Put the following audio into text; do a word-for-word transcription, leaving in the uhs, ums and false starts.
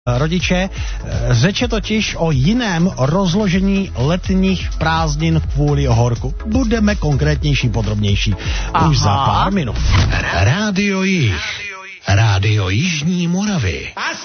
Rodiče, řeč je totiž o jiném rozložení letních prázdnin kvůli horku. Budeme konkrétnější, podrobnější Aha. už za pár minut. Rádio Jih. Rádio Jižní Moravy.